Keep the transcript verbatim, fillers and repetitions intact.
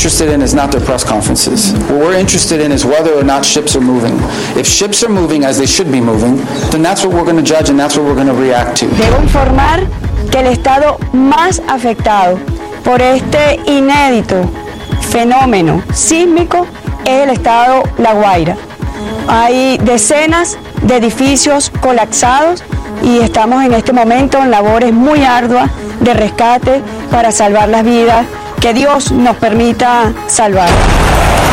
interested in is not their press conferences. What we're interested in is whether or not ships are moving. If ships are moving as they should be moving, then that's what we're going to judge and that's what we're going to react to. Debo informar que el estado más afectado por este inédito fenómeno sísmico es el estado La Guaira. Hay decenas de edificios colapsados y estamos en este momento en labores muy arduas de rescate para salvar las vidas que Dios nos permita salvar.